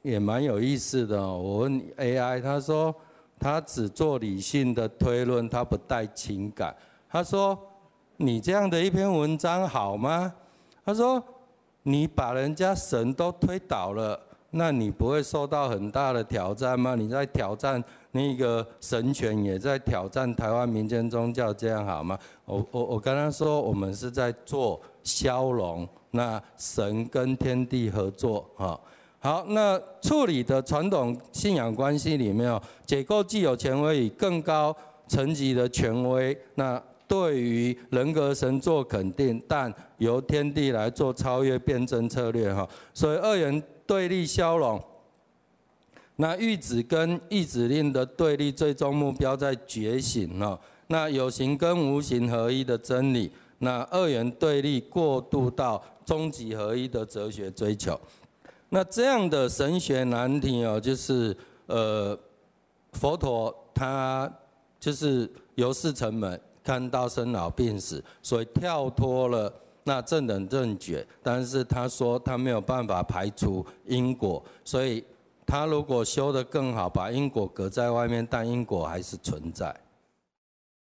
也蛮有意思的哦。我问 AI， 他说他只做理性的推论，他不带情感。他说你这样的一篇文章好吗？他说你把人家神都推倒了，那你不会受到很大的挑战吗？你在挑战那个神权，也在挑战台湾民间宗教，这样好吗？我跟他说，我们是在做消融，那神跟天地合作哈。好，那处理的传统信仰关系里面哦，解构既有权威与更高层级的权威，那对于人格神做肯定，但由天地来做超越辩证策略哈。所以二元对立消融。那谕旨跟意旨令的对立，最终目标在觉醒哦。那有形跟无形合一的真理，那二元对立过渡到终极合一的哲学追求。那这样的神学难题哦，就是佛陀他就是由是成门看到生老病死，所以跳脱了那正等正觉，但是他说他没有办法排除因果，所以他如果修得更好，把因果隔在外面，但因果还是存在。